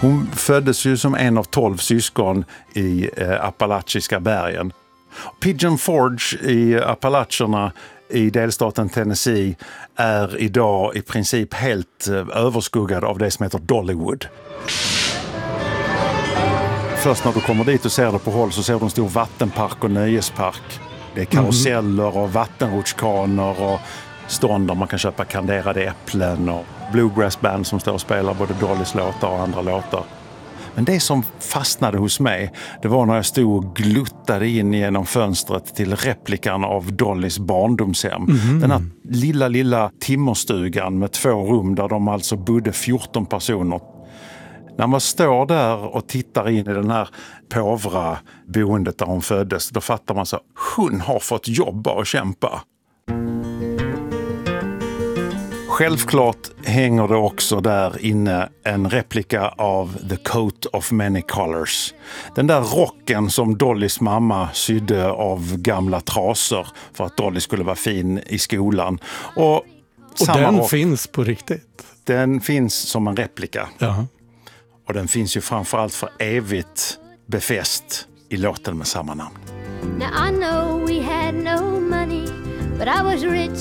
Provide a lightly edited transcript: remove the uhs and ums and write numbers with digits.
Hon föddes ju som en av 12 syskon i Appalachiska bergen. Pigeon Forge i Appalacherna i delstaten Tennessee är idag i princip helt överskuggad av det som heter Dollywood. Först när du kommer dit och ser det på håll så ser du en stor vattenpark och nöjespark. Det är karuseller och vattenrutschkanor och stånd där man kan köpa kanderade äpplen och bluegrassband som står och spelar både Dollys låtar och andra låtar. Men det som fastnade hos mig, det var när jag stod och gluttade in genom fönstret till replikan av Dollys barndomshem. Den här lilla timmerstugan med 2 rum där de alltså bodde 14 personer. När man står där och tittar in i den här påvra boendet där hon föddes, då fattar man så hon har fått jobba och kämpa. Självklart hänger det också där inne en replika av The Coat of Many Colors. Den där rocken som Dollys mamma sydde av gamla trasor för att Dolly skulle vara fin i skolan. Och den rock, finns på riktigt? Den finns som en replika. Ja. Och den finns ju framförallt för evigt befäst i låten med samma namn. Now I know we had no money, but I was rich